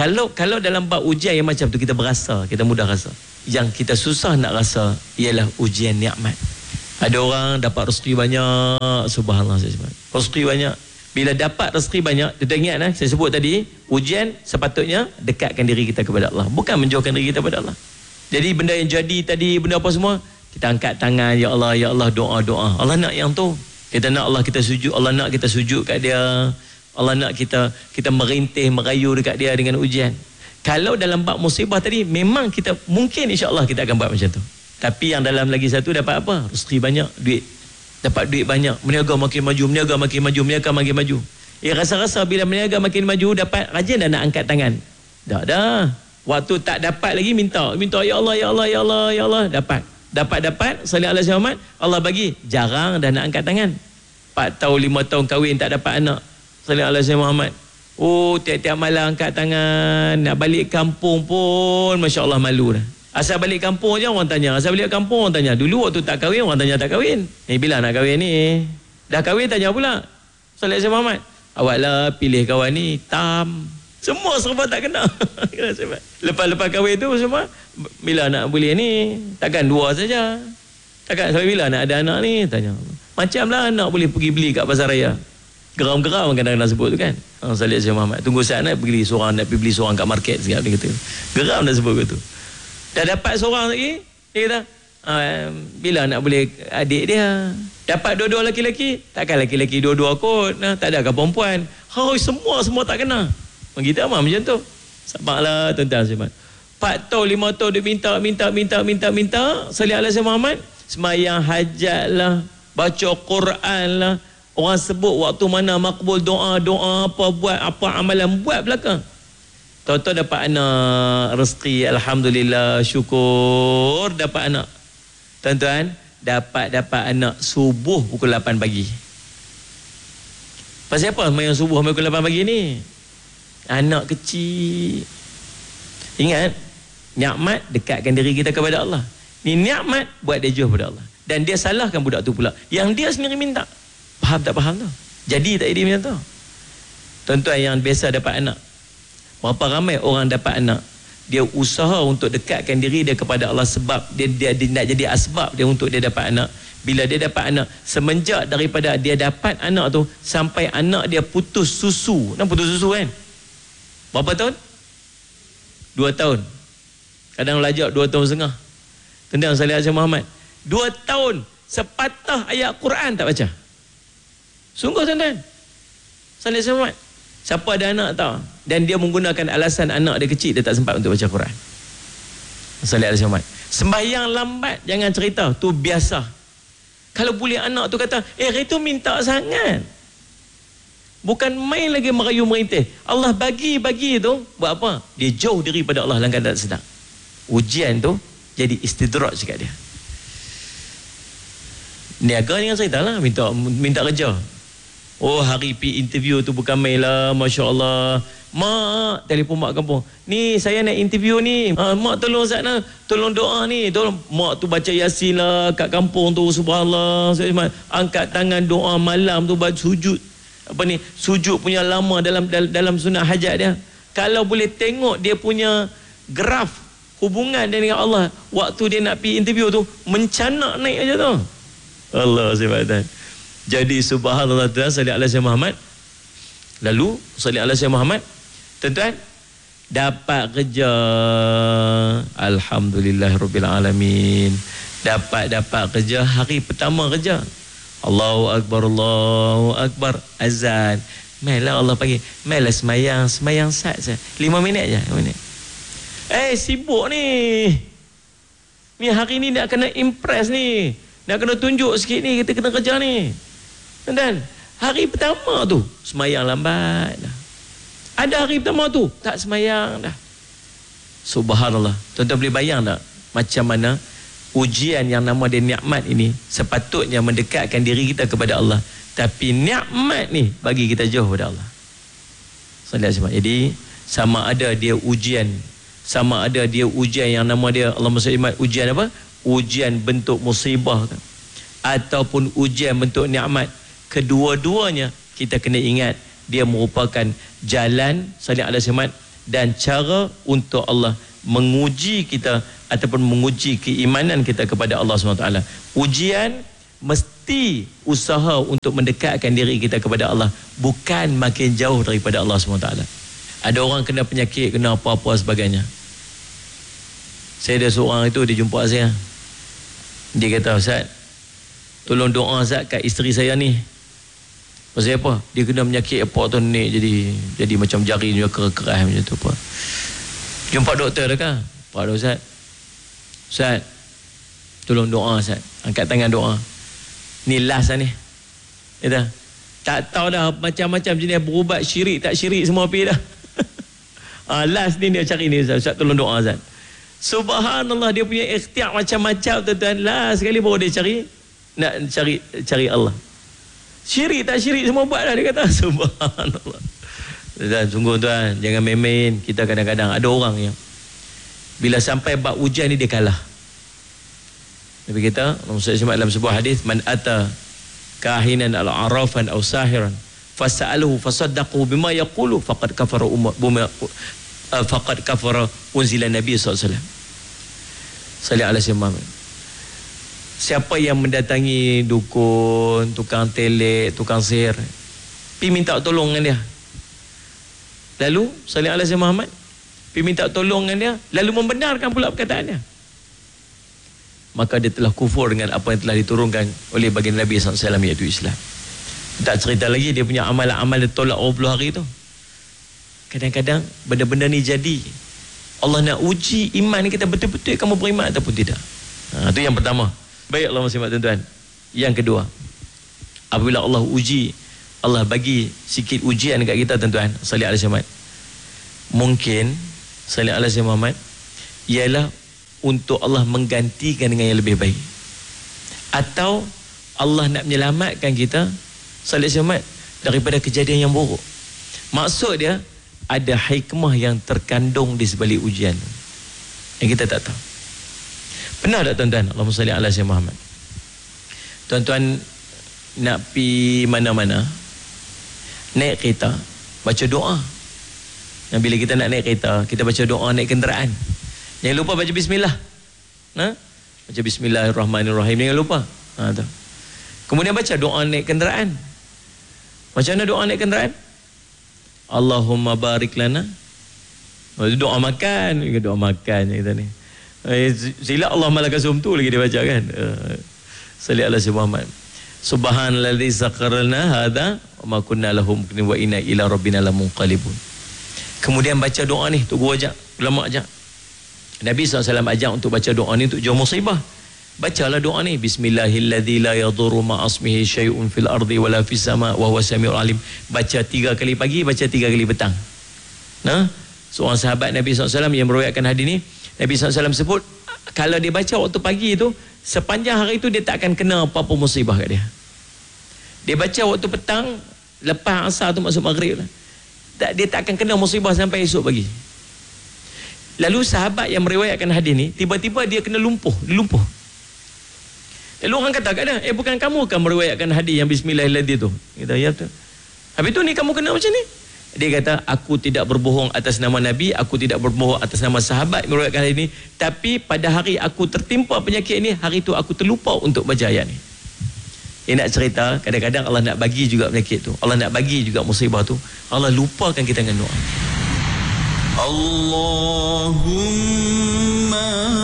Kalau dalam bab ujian yang macam tu kita berasa, kita mudah rasa. Yang kita susah nak rasa ialah ujian nikmat. Ada orang dapat rezeki banyak, subhanallah saya sebut. Rezeki banyak. Bila dapat rezeki banyak, kita ingat saya sebut tadi, ujian sepatutnya dekatkan diri kita kepada Allah, bukan menjauhkan diri kita kepada Allah. Jadi benda yang jadi tadi, benda apa semua, kita angkat tangan, ya Allah, doa. Allah nak yang tu. Kita nak Allah kita sujud, Allah nak kita sujud kat dia. Allah nak kita merintih, merayu dekat dia dengan ujian. Kalau dalam bab musibah tadi, memang kita mungkin insya-Allah kita akan buat macam tu. Tapi yang dalam lagi satu dapat apa? Rezeki banyak, duit. Dapat duit banyak, meniaga makin makin maju. Rasa-rasa bila meniaga makin maju, dapat rajin dah nak angkat tangan. Dah. Waktu tak dapat lagi minta ya Allah, dapat salih alaihi wasallam, Allah bagi, jarang dah nak angkat tangan. 4 tahun 5 tahun kahwin tak dapat anak, salih alaihi Muhammad. Oh, tiap-tiap malam angkat tangan. Nak balik kampung pun masya-Allah malu dah. Asal balik kampung je orang tanya. Dulu waktu tak kahwin orang tanya tak kahwin. Ni bila nak kahwin ni? Dah kahwin tanya pula. Salih alaihi Muhammad, awaklah pilih kawan ni tam. Semua serba tak kena. Lepas kahwin tu semua, bila nak boleh ni? Takkan 2 saja. Takkan sampai bila nak ada anak ni? Tanya. Macamlah anak boleh pergi beli kat pasar raya. Geram-geram kadang-kadang sebut tu kan. Salih alaihi Muhammad, tunggu saat nak pergi beli seorang kat market sekejap dia kata. Geram dah sebut gitu. Dah dapat seorang lagi, dia kata, bila nak boleh adik dia? Dapat dua-dua lelaki-lelaki, takkan lelaki-lelaki dua-dua kot. Tak ada ke perempuan? Semua tak kena. Kita amat macam tu. Sabarlah tuan-tuan semua. 4 tahun 5 tahun dia minta. Salih alaihi Muhammad, semayang hajat lah, baca Quran lah. Orang sebut waktu mana makbul doa apa amalan buat belakang. Tahu-tahu dapat anak, rezeki, alhamdulillah, syukur dapat anak. Tuan-tuan, dapat anak subuh pukul 8 pagi. Pasal apa semayang subuh pukul 8 pagi ni? Anak kecil. Ingat, nikmat dekatkan diri kita kepada Allah. Ni nikmat buat dia jauh pada Allah. Dan dia salahkan budak tu pula, yang dia sendiri minta. Faham tak faham tu? Jadi tak jadi macam tu? Tuan-tuan yang biasa dapat anak, berapa ramai orang dapat anak, dia usaha untuk dekatkan diri dia kepada Allah sebab dia nak jadi asbab dia untuk dia dapat anak. Bila dia dapat anak, semenjak daripada dia dapat anak tu sampai anak dia putus susu. Putus susu kan? Berapa tahun? 2 tahun. Kadang lajak 2 tahun setengah. Tendang Salih alaihi Muhammad, 2 tahun sepatah ayat Quran tak baca. Sungguh tuan-tuan. Salih alaihi Muhammad, siapa ada anak tahu, dan dia menggunakan alasan anak dia kecil, dia tak sempat untuk baca Quran. Salih alaihi Muhammad, sembahyang lambat jangan cerita, tu biasa. Kalau boleh anak tu kata, itu minta sangat, bukan main lagi merayu merintih. Allah bagi tu buat apa? Dia jauh diri pada Allah dalam keadaan sedang. Ujian tu jadi istidraj dekat dia. Niaga dengan cerita lah, minta kerja. Oh, hari pi interview tu bukan main lah, masya-Allah. Mak, telefon mak kampung. Ni saya nak interview ni. Mak tolong Zat tolong doa ni. Tolong mak tu baca Yasin lah kat kampung tu, subhanallah. Angkat tangan doa malam tu, baca sujud. Sujud punya lama dalam sunat hajat dia. Kalau boleh tengok dia punya graf hubungan dia dengan Allah waktu dia nak pergi interview tu, mencanak naik aja tu. Allah subhanahu. Jadi subhanallah, Salih alaihi Muhammad. Lalu Salih alaihi Muhammad, tuan-tuan, dapat kerja, alhamdulillahirabbil alamin. Dapat kerja hari pertama kerja. Allahu akbar, azan. Mailah Allah panggil, mailah semayang sat saja. 5 minit je, 5 minit. Sibuk ni. Ni hari ni nak kena impress ni. Nak kena tunjuk sikit ni, kita kena kerja ni. Dan hari pertama tu semayang lambat dah. Ada hari pertama tu tak semayang dah. Subhanallah. Tuan-tuan boleh bayang tak macam mana ujian yang nama dia nikmat ini sepatutnya mendekatkan diri kita kepada Allah, tapi nikmat ni bagi kita jauh pada Allah. Jadi sama ada dia ujian yang nama dia Allahumma salli ujian apa? Ujian bentuk musibah ataupun ujian bentuk nikmat, kedua-duanya kita kena ingat dia merupakan jalan Salih alaihi Muhammad dan cara untuk Allah menguji kita ataupun menguji keimanan kita kepada Allah SWT. Ujian mesti usaha untuk mendekatkan diri kita kepada Allah, bukan makin jauh daripada Allah SWT. Ada orang kena penyakit, kena apa-apa sebagainya. Saya ada seorang itu, dia jumpa saya. Dia kata, Ustaz, tolong doa Ustaz kat isteri saya ni. Pasal apa? Dia kena penyakit apa tu ni, jadi macam jari dia keras macam tu apa. Jumpa doktor dah kan? Pak Ustaz, Ustaz, tolong doa Ustaz. Angkat tangan doa. Ni last lah ni. Kata, tak tahu dah macam-macam jenis berubat, syirik tak syirik semua pergi dah. Last ni dia cari ni Ustaz. Ustaz tolong doa Ustaz. Subhanallah, dia punya ikhtiar macam-macam tuan-tuan. Last sekali baru dia nak cari Allah. Syirik tak syirik semua buat dah, dia kata. Subhanallah. Dan sungguh tuan, jangan main-main. Kita kadang-kadang ada orang yang bila sampai bab ujian ni dia kalah. Nabi kita Rasulullah dalam sebuah hadis, man ata kahinan al-arafan aw sahiran fas'aluhu fasaddaqu bima yaqulu faqad kafara faqad kafara unzila Nabi sallallahu alaihi wasallam. Siapa yang mendatangi dukun, tukang telek, tukang sihir, pi minta tolong dengan dia. Lalu sallallahu alaihi Muhammad pi minta tolong dengan dia, lalu membenarkan pula perkataan dia, maka dia telah kufur dengan apa yang telah diturunkan oleh baginda Nabi SAW, iaitu Islam. Tak cerita lagi dia punya amalan-amal dia tolak 20 hari tu. Kadang-kadang benda-benda ni jadi Allah nak uji iman kita, betul-betul kamu beriman ataupun tidak. Itu yang pertama. Baik Allah masih tuan-tuan. Yang kedua, apabila Allah uji, Allah bagi sikit ujian dekat kita tuan-tuan, sallallahu alaihi wasallam, mungkin sallallahu alaihi Muhammad ialah untuk Allah menggantikan dengan yang lebih baik, atau Allah nak menyelamatkan kita sallallahu alaihi wasallam daripada kejadian yang buruk. Maksud dia ada hikmah yang terkandung di sebalik ujian yang kita tak tahu. Pernah tak tuan-tuan, Allahumma salli ala sayyidina Muhammad, tuan-tuan nak pi mana-mana, naik kereta, baca doa. Dan bila kita nak naik kereta, kita baca doa naik kenderaan. Jangan lupa baca bismillah. Baca bismillahirrahmanirrahim, jangan lupa. Tu. Kemudian baca doa naik kenderaan. Macam mana doa naik kenderaan? Allahumma barik lana. Doa makan, doa makan kita ni. Sila Allah malaka sumtu lagi dia baca kan. Salli ala sayyidina Muhammad. Subhanalladzi sakharna hadza wa ma kunna lahu muqrinin wa inna ila rabbina lamunqalibun. Kemudian baca doa ni, tu guru ajak, ulama ajak. Nabi SAW ajak untuk baca doa ni untuk jauh musibah. Bacalah doa ni, bismillahilladzi la yadurru ma'asmihi syai'un fil ardi wala fis sama' wa huwa samiul alim. Baca 3 kali pagi, baca 3 kali petang. Seorang sahabat Nabi SAW yang meriwayatkan hadis ni, Nabi SAW sebut kalau dia baca waktu pagi tu, sepanjang hari tu dia tak akan kena apa-apa musibah kat dia. Dia baca waktu petang, lepas asar tu masuk maghrib lah, dia tak akan kena musibah sampai esok pagi. Lalu sahabat yang meriwayatkan hadis ni, tiba-tiba dia kena lumpuh. Lalu orang kata kat dia, bukan kamu kan meriwayatkan hadis yang bismillahirrahmanirrahim tu? Kata, ya betul. Habis tu ni kamu kena macam ni? Dia kata, aku tidak berbohong atas nama Nabi, aku tidak berbohong atas nama sahabat meriwayatkan hadis ni, tapi pada hari aku tertimpa penyakit ni, hari tu aku terlupa untuk baca ayat ni. Dia nak cerita, kadang-kadang Allah nak bagi juga penyakit tu, Allah nak bagi juga musibah tu, Allah lupakan kita dengan doa. Allahumma